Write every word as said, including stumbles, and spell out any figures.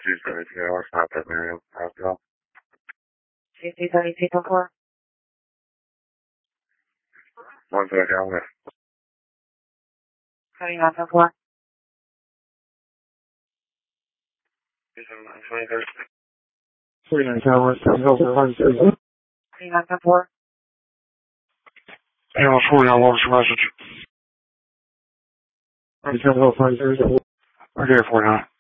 two seventy-two hours, not that Miriam. Hospital. two seventy-two, ten four. One second, down there. twenty-nine, ten four. two seven nine, twenty-three. forty-nine Tower, twenty-nine, ten four. Animal forty on Wolf's message. Okay, forty-nine.